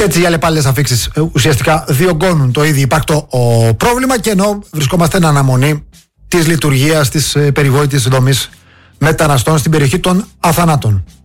έτσι οι αλλεπάλληλες αφίξεις ουσιαστικά διωγγώνουν το ήδη υπαρκτό πρόβλημα, και ενώ βρισκόμαστε εν αναμονή της λειτουργίας της περιβόητης δομής μεταναστών στην περιοχή των Αθανάτων.